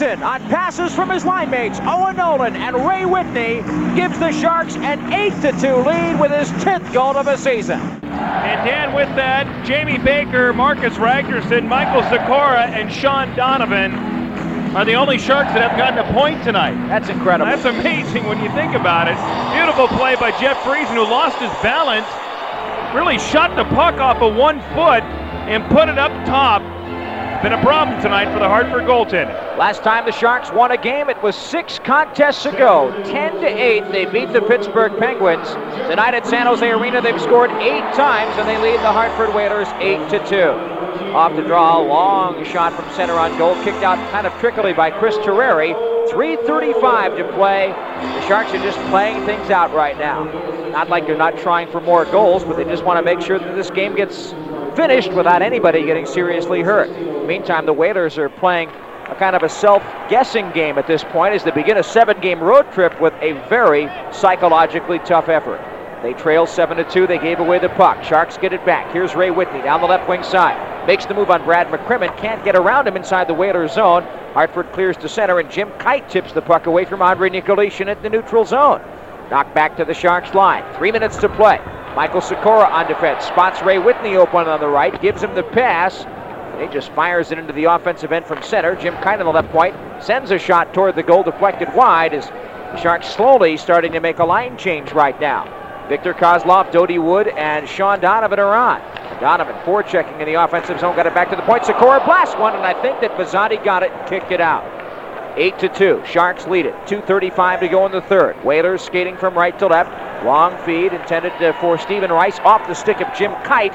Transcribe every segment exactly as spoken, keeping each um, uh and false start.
Jason on passes from his line mates Owen Nolan and Ray Whitney gives the Sharks an eight to two lead with his tenth goal of the season. And Dan, with that, Jamie Baker, Marcus Ragnarsson, Michael Sikora, and Sean Donovan are the only Sharks that have gotten a point tonight. That's incredible. That's amazing when you think about it. Beautiful play by Jeff Friesen, who lost his balance, really shot the puck off of one foot and put it up top. Been a problem tonight for the Hartford goaltending. Last time the Sharks won a game, it was six contests ago. ten to eight, they beat the Pittsburgh Penguins. Tonight at San Jose Arena, they've scored eight times, and they lead the Hartford Whalers eight to two. Off the draw, a long shot from center on goal, kicked out kind of trickily by Chris Terreri. three thirty-five to play. The Sharks are just playing things out right now. Not like they're not trying for more goals, but they just want to make sure that this game gets finished without anybody getting seriously hurt. Meantime, the Whalers are playing a kind of a self-guessing game at this point as they begin a seven-game road trip with a very psychologically tough effort. They trail seven to two. They gave away the puck. Sharks get it back. Here's Ray Whitney down the left wing side. Makes the move on Brad McCrimmon. Can't get around him inside the Whalers zone. Hartford clears to center, and Jim Kite tips the puck away from Andre Nicolishin at the neutral zone. Knocked back to the Sharks line. Three minutes to play. Michael Sikora on defense. Spots Ray Whitney open on the right. Gives him the pass. He just fires it into the offensive end from center. Jim Kite on the left point sends a shot toward the goal, deflected wide as the Sharks slowly starting to make a line change right now. Victor Kozlov, Dodie Wood, and Sean Donovan are on. Donovan forechecking in the offensive zone, got it back to the point. Sikora blasts one, and I think that Vazati got it and kicked it out. eight to two. Sharks lead it. two thirty-five to go in the third. Whalers skating from right to left. Long feed intended uh, for Stephen Rice off the stick of Jim Kite.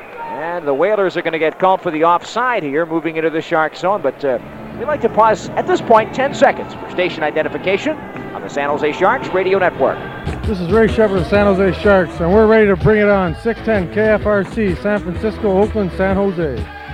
And the Whalers are going to get called for the offside here, moving into the Sharks zone. But uh, we'd like to pause at this point ten seconds for station identification on the San Jose Sharks Radio Network. This is Ray Shepard of San Jose Sharks, and we're ready to bring it on. six ten K F R C, San Francisco, Oakland, San Jose.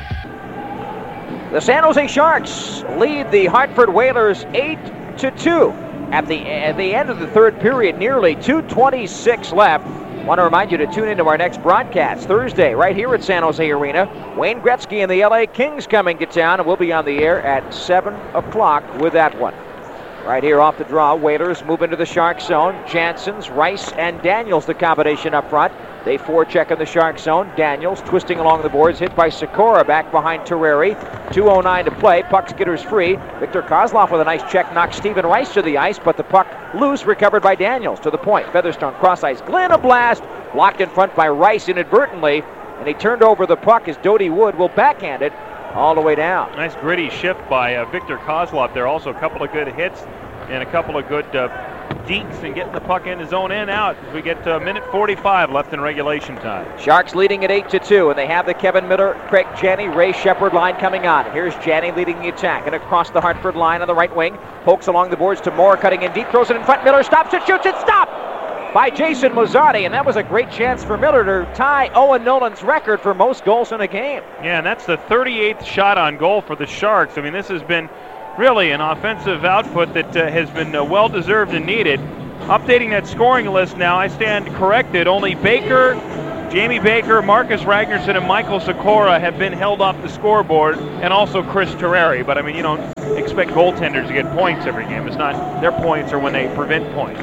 The San Jose Sharks lead the Hartford Whalers eight to two at the, at the end of the third period, nearly two twenty-six left. Want to remind you to tune into our next broadcast Thursday right here at San Jose Arena. Wayne Gretzky and the L A Kings coming to town, and we'll be on the air at seven o'clock with that one. Right here off the draw, Whalers move into the Shark zone. Janssens, Rice, and Daniels, the combination up front. They forecheck in the Shark zone. Daniels twisting along the boards, hit by Sikora back behind Terreri. two oh nine to play. Puck skitters free. Victor Kozlov with a nice check knocks Stephen Rice to the ice, but the puck loose, recovered by Daniels to the point. Featherstone cross ice. Glenn a blast. Blocked in front by Rice inadvertently, and he turned over the puck as Dodie Wood will backhand it all the way down. Nice gritty shift by uh, Victor Kozlov there. Also a couple of good hits and a couple of good uh, deeks and getting the puck in his own and out as we get to a minute forty-five left in regulation time. Sharks leading at eight to two, and they have the Kevin Miller, Craig Janney, Ray Shepard line coming on. Here's Janney leading the attack and across the Hartford line on the right wing. Pokes along the boards to Moore, cutting in deep, throws it in front. Miller stops it, shoots it, stop! By Jason Muzzatti, and that was a great chance for Miller to tie Owen Nolan's record for most goals in a game. Yeah, and that's the thirty-eighth shot on goal for the Sharks. I mean, this has been really an offensive output that uh, has been uh, well-deserved and needed. Updating that scoring list now, I stand corrected. Only Baker, Jamie Baker, Marcus Ragnarsson, and Michael Sikora have been held off the scoreboard, and also Chris Terreri. But, I mean, you don't expect goaltenders to get points every game. It's not their points are when they prevent points.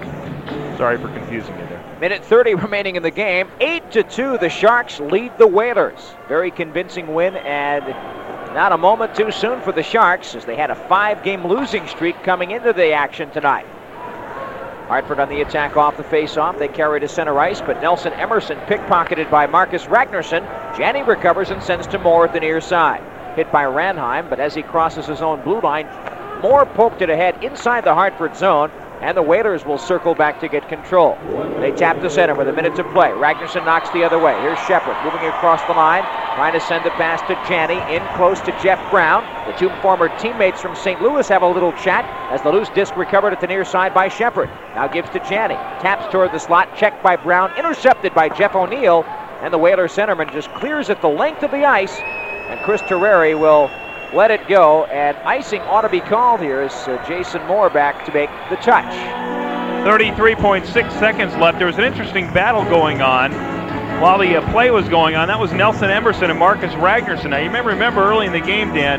Sorry for confusing you there. Minute thirty remaining in the game. eight to two, the Sharks lead the Whalers. Very convincing win, and not a moment too soon for the Sharks as they had a five-game losing streak coming into the action tonight. Hartford on the attack off the face-off. They carry to center ice, but Nelson Emerson pickpocketed by Marcus Ragnarsson. Janney recovers and sends to Moore at the near side. Hit by Ranheim, but as he crosses his own blue line, Moore poked it ahead inside the Hartford zone, and the Whalers will circle back to get control. They tap the center with a minute to play. Ragnarsson knocks the other way. Here's Shepard moving across the line, trying to send the pass to Janney, in close to Jeff Brown. The two former teammates from Saint Louis have a little chat as the loose disc recovered at the near side by Shepard. Now gives to Janney. Taps toward the slot, checked by Brown, intercepted by Jeff O'Neill, and the Whaler centerman just clears it the length of the ice, and Chris Terreri will let it go, and icing ought to be called here as uh, Jason Moore back to make the touch. thirty-three point six seconds left. There was an interesting battle going on while the uh, play was going on. That was Nelson Emerson and Marcus Ragnarsson. Now, you may remember early in the game, Dan,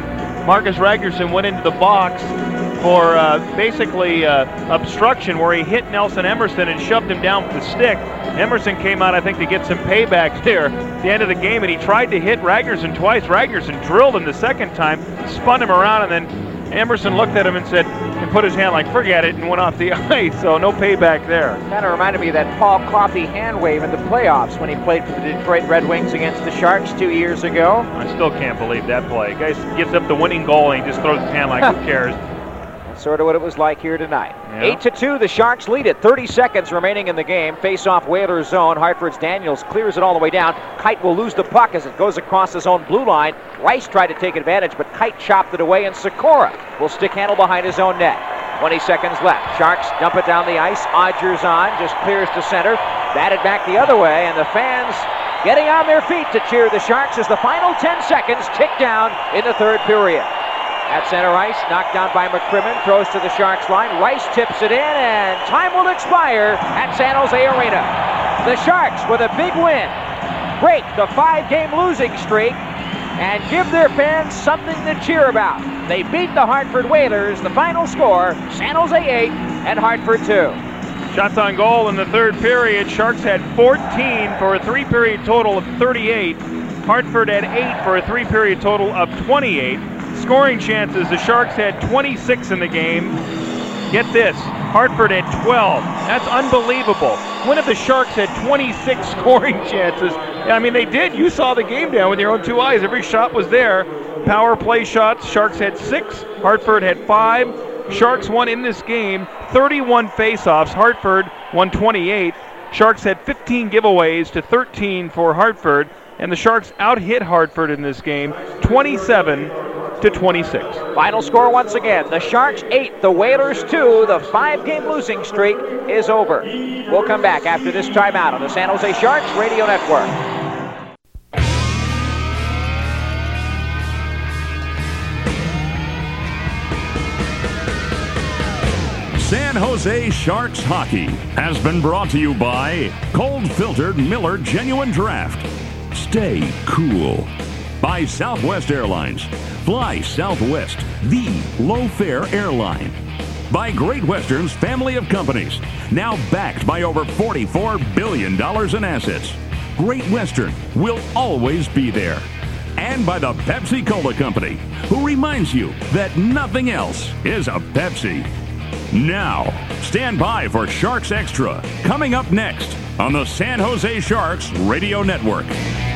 Marcus Ragnarsson went into the box for uh, basically uh, obstruction, where he hit Nelson Emerson and shoved him down with the stick. Emerson came out, I think, to get some payback there at the end of the game, and he tried to hit Ragnarsson twice. Ragnarsson drilled him the second time, spun him around, and then Emerson looked at him and said, and put his hand like, forget it, and went off the ice. So no payback there. Kind of reminded me of that Paul Coffey hand wave in the playoffs when he played for the Detroit Red Wings against the Sharks two years ago. I still can't believe that play. Guy gives up the winning goal and he just throws his hand like, who cares? That's sort of what it was like here tonight. Yeah. Eight to two, the Sharks lead it. thirty seconds remaining in the game. Face-off Whalers zone. Hartford's Daniels clears it all the way down. Kite will lose the puck as it goes across his own blue line. Rice tried to take advantage, but Kite chopped it away, and Sikora will stick handle behind his own net. twenty seconds left. Sharks dump it down the ice. Odgers on, just clears to center. Batted back the other way, and the fans getting on their feet to cheer the Sharks as the final ten seconds tick down in the third period. At center ice, knocked down by McCrimmon, throws to the Sharks line. Rice tips it in, and time will expire at San Jose Arena. The Sharks, with a big win, break the five-game losing streak and give their fans something to cheer about. They beat the Hartford Whalers. The final score, San Jose eight and Hartford two. Shots on goal in the third period. Sharks had fourteen for a three-period total of thirty-eight. Hartford had eight for a three-period total of twenty-eight. Scoring chances, the Sharks had twenty-six in the game. Get this, Hartford had twelve. That's unbelievable. When have the Sharks had twenty-six scoring chances? I mean, they did. You saw the game down with your own two eyes. Every shot was there. Power play shots, Sharks had six. Hartford had five. Sharks won in this game thirty-one faceoffs. Hartford won twenty-eight. Sharks had fifteen giveaways to thirteen for Hartford. And the Sharks out-hit Hartford in this game twenty-seven to twenty-six. Final score once again, the Sharks eight, the Whalers two. The five-game losing streak is over. We'll come back after this timeout on the San Jose Sharks Radio Network. San Jose Sharks Hockey has been brought to you by cold-filtered Miller Genuine Draft. Stay cool. By Southwest Airlines. Fly Southwest, the low-fare airline. By Great Western's family of companies, now backed by over forty-four billion dollars in assets. Great Western will always be there. And by the Pepsi Cola Company, who reminds you that nothing else is a Pepsi. Now, stand by for Sharks Extra, coming up next on the San Jose Sharks Radio Network.